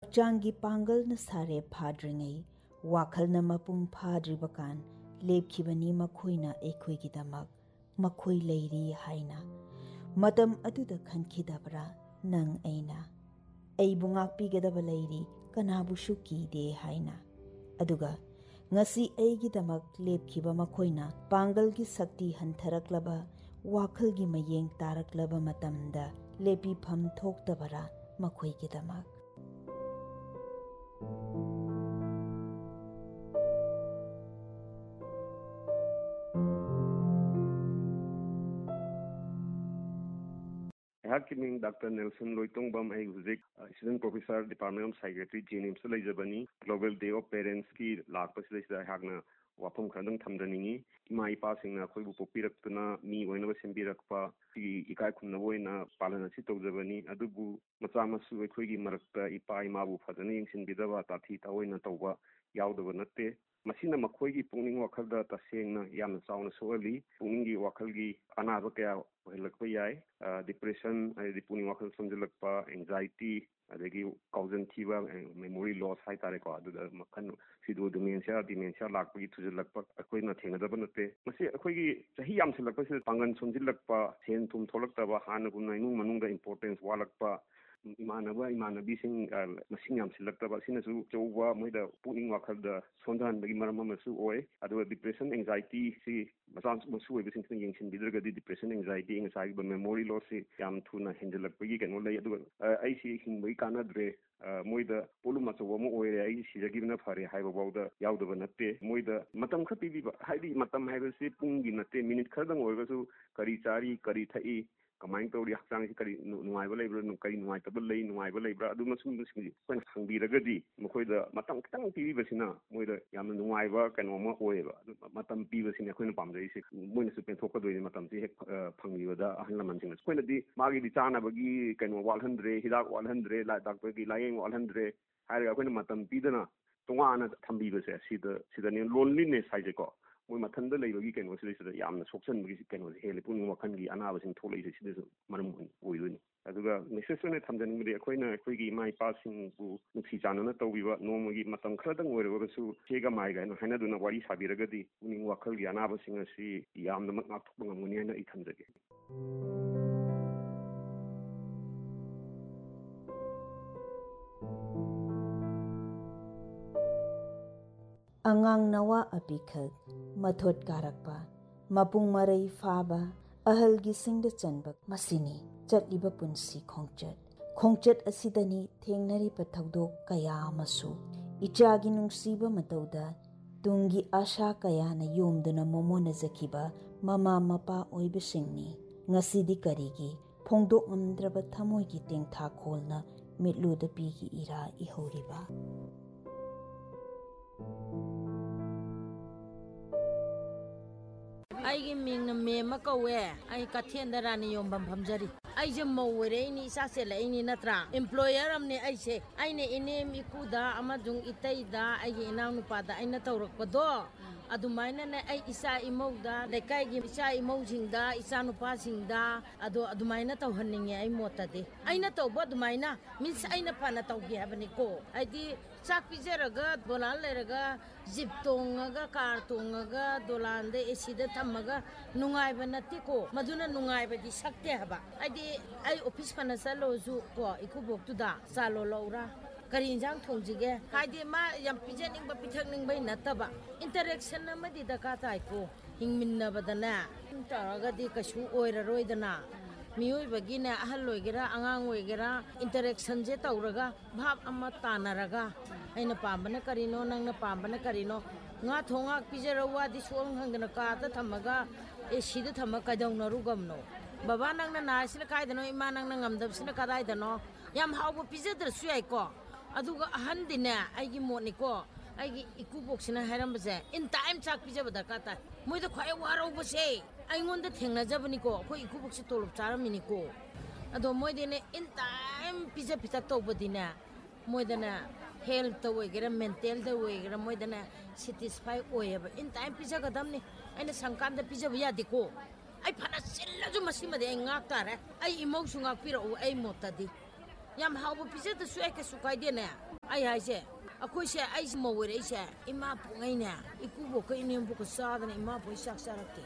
Hakchangi pangal na sare phadringai wakhalna mapung phadribakan lepkhibani makhoina ekhoigidamak makhoi leiri haina matam aduda khankidabra nang aina aibu ngakpigedaba leiri kanabu shukide haina aduga ngasi aigidamak lepkhiba makhoina pangalgi sakti hantharaklaba wakhalgi mayeng taraklaba matamda lepi pham thoktabara makhoigidamak Hakimin Dr. Nelson Loitongbam ay huzik Assistant Professor Department of Psychiatry JNIMS Lajabani Global Day of Parents ki lakpa sida hakna wafam khandang thamdaningi ima ipa singna khoi bu popirakna mi oinaba sembirakpa ki ikai khumna oina palana si tawjabani adubu macha masu khoi gi marakta ipa ima bu phadani yengsin bidaba tathi taoina tawba yaudaba natte masina makhoi gi pungning wakhalda tasengna yamna chauna soali pungning gi wakhalgi anaba kaya lakpa yai depression adi pungning wakhal somjilakpa anxiety adagi causal thiba memory loss hai tare ko adu makhan sidu dementia lakpa gi thujilakpa akoina thengadaba natte masi akoi gi chahi yam silakpa se pangan somjilakpa sen thum tholakta hana gumna inu manungda importance walakpa imanabi sing masing yam silakta sinasu chouba moida pungning wakhalda sondan bagi maram masu oi adu depression anxiety si masan masu oi bising yengsin bidragadi depression anxiety anxiety ba memory loss si yam thuna henjalakpagi kano lei adu ai si hingbai kanadre moida poluma chowa mo oire ai sijagibna phare haiba bawda yaudaba natte moida matam kha pibiba haidi matam haibasi pungi natte minute khadang oigasu kari chari kari thai kamain tawri hakchang si kari nuaiba leibra kari nuaitaba lei nuaiba leibra adu masum singi koina khangbiragadi mokoida matam kitang pibibasina moida yamna nuaiba kano ma oiba matam pibasina koina pamjai se moina su penthokadoi matam si hek phangibada ahlan laman singna koina di magi di chana bagi kano 100 hidak 100 la doctor gi layeng 100 haira koina matam pidana tongana thambibase sida ne loneliness haije ko moi mathanda leibagi keno sida yamna sokchanbagi keno hele puning wakhangi anabasing tholai sida maram oidoni aduga message ne thamjaningri akoina akoi mai passing bu nuksi chanana tawbiba nomagi matam khradang oiragasu chega mai ga haina duna wari sabiragadi puning wakhalgi anabasing asi yamna mak thokba ngamuni haina I thamjage Angang nawa apikhat mathot karakpa mapung marai faba ahalgi singda chanbak masini chatliba punsi khongchat asidani thengnari pathaudok kaya masu ichagi nungsiba matauda tungi asha kaya na yomduna momona zakiba mama mapa oibasingni ngasidi karigi phongdok ngamdraba thamoigi tengtha kholna mitluda pigi ira ihoriba Aigi ming na me makawe ai kathen darani yombam phamjari ai je mawre ni sa se lai ni natra employer amne ai se ai ne ine mi kuda amajung itaida ai inang nupa da ai na tawrak pado adumaina na ai isa imauda lekai gi isa imaujingda isa nupa singda adumaina tawhanninge ai motade ai na tawba adumaina means ai na phana tawgi habani ko ai di chak pijaraga dolan leraga jip tongaga car tongaga dolan de esida thamaga nungai ba natti ko maduna nungai ba di sakte haba ai office phana saloju ko ikubok tuda salo laura kari injang thongjige haide ma yam pijaning ba pithakning bai nataba interaction amadi daka tai ko hingminna badana taraga di kashu oira roidana mioi bagina ahal loigera angang oigera interaction je tawraga bhab amma tanaraga aina pambana karino nangna pambana karino nga thonga pijarawa di suang hangna ka ta thamaga e sida thama kadawna rugamno baba nangna nasina kaidano ima nangna ngamdabsina kadaidano yam hawbo pijadra suyai ko aduga ahandina aigi moniko aigi ikuboksina harambaje in time chak pijaba dakata moida khwai warobase aingonda thengna jabani ko khoi ikuboksi tolop charamini ko ado moidene in time pija pita tobadina moidana health to wegera mental da wegera moidana satisfy oyaba in time pija gadamni aina sangkanda pija yadi ko ai phana sillaju masimade ai ngak tare ai emotion ngak pira ai motadi yam hawbo pija da su ai ka su kaidene ai hai se akoi se ai mo we re se ima pungai na iku bo ko inem bo ko sa da ima bo sak sarakte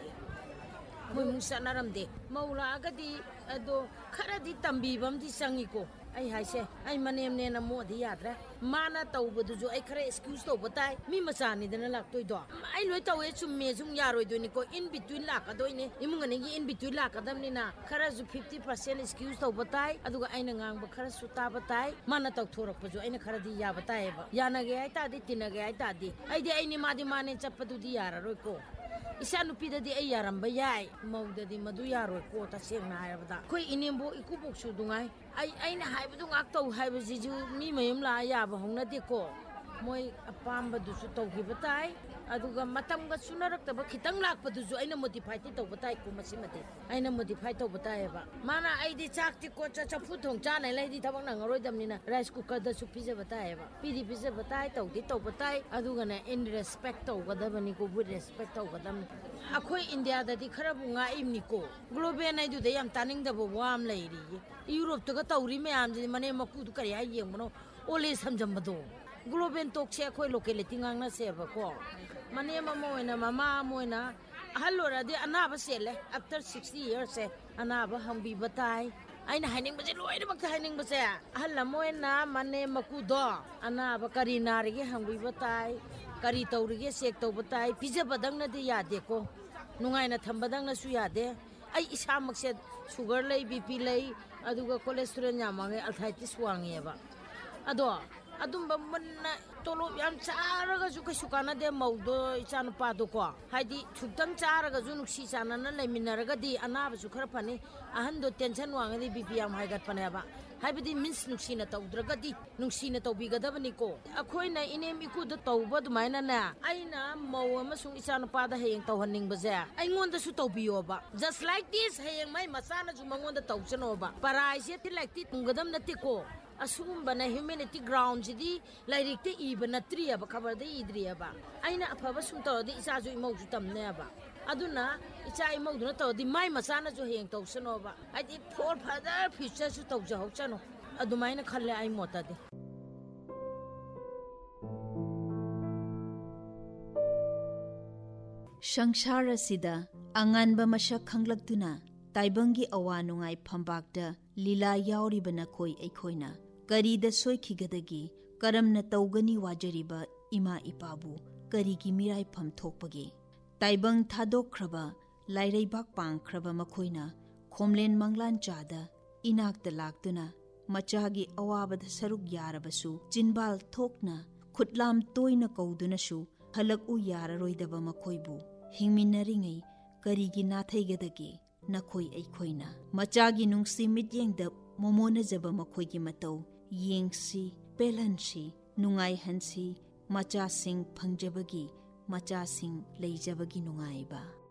moi musa naramde maula agadi ado kharadi tambibam di sangiko ai hai se ai manem ne na mo di yadra mana tawbudu jo ai khare excuse to batai mi masani dana lak toi do ai loi tawe chumme zum yaroi do ni ko in between lak adoi ne imung ne gi in between lak adam ni na khara ju 50% excuse to batai aduga aina ngang ba khara su ta batai mana taw thorak pa jo aina khara di ya batai ba yana ge ai ta di tinage ai ta di ai di ai ni ma di mane chapadu di yara roi ko isa nupi da di ay yaramba yai mau da di madu yaroi ko ta seng na hayabda koi inimbo ikubok su dungai ai na haibdu ngak taw haiba jiju mi mayam la ya ba hongna de ko moi apamba du su taw gibatai aduga matam ga sunarak ta ba khitang lak pa du ju aina modify ti taw batai ko masimate aina modify taw batai ba mana ai di chak ti ko cha fu thong cha nai lai di thabak na ngaroi dam ni na rice cooker da su pizza batai ba pidi pizza batai taw di taw batai aduga na in respect taw ga da bani ko with respect taw ga dam akhoi india da di kharabu nga imni ko global nai du de yam taning da bo wam lai ri europe to ga tawri me am ji mane maku du kari ai yeng mono ole samjam bado global tok se khoi locality ngang na se ba ko mane ma moina mama moina halora de anaba sele after 60 years se anaba hambi batai aina haining baje loi de bakta haining baje halla moina mane maku do anaba kari narige hambi batai kari tawrige sek taw batai pija badang na de yade ko nungai na thambadang na su yade ai isa makse sugar lei bp lei aduga cholesterol nyamage arthritis wange ba ado adumba manna tolo yam charaga ju kai sukana de maudo ichan pa do ko haidi thutang charaga ju nuksi chana na leminaraga di anaba su khara phani ahan do tension wanga di bp yam haigat pane ba haibidi means nuksi na tawdraga di nuksi na tawbi gadabani ko akhoi na inem iku da tawba dumaina na aina maw amasung ichan pa da heyeng tawhaning baje ai ngonda su tawbiyo ba just like this heyeng mai masana ju mangonda tawchano ba parai se ti like ti tungadam na ti ko asumba humanity ground di lairik te iba na triya ba khabar de idriya ba aina afaba sum to di isa ju imau ju tamne ba aduna icha imau du na to di mai masana ju heng to sano ba adi for further future su to ja hochano adumaina khalle ai mota de Sangsara sida anganba masak khanglakduna taibangi awa nungai phambakda lila yauribana koi aikhoina karida soikhigedagi karamna tawgani wajariba ima ipabu karigi mirai pham thokpagi taibang thadokhraba laireibak pangkhraba makhoina khomlen manglan chada inakta laktuna machagi awabada saruk yarabasu jinbal thokna khutlam toina kauduna su halak u yararoidaba makhoibu hingminaringai karigi nathaigadagi nakhoi aikhoina machagi nungsi mityengda momona jaba makhoigi matau yengsi pelansi nungai hansi macha sing phangjabagi macha sing leijabagi nungai ba